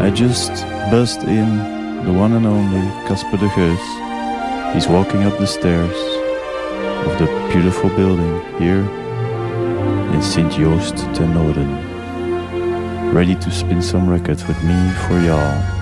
I just buzzed in the one and only Casper de Geus. He's walking up the stairs of the beautiful building here in Sint Joost ten Noorden, ready to spin some records with me for y'all.